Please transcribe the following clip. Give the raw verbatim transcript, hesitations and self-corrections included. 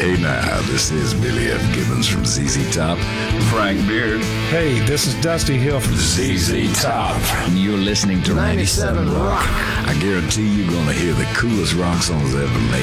Hey now, this is Billy F. Gibbons from Z Z Top. Frank Beard. Hey, this is Dusty Hill from Z Z Top. And you're listening to ninety-seven Rock. I guarantee you're gonna hear the coolest rock songs ever made.